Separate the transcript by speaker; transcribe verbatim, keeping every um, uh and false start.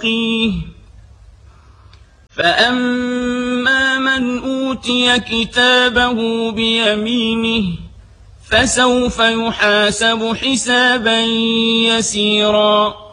Speaker 1: يتقيه فأما من أوتي كتابه بيمينه فسوف يحاسب حسابا يسيرا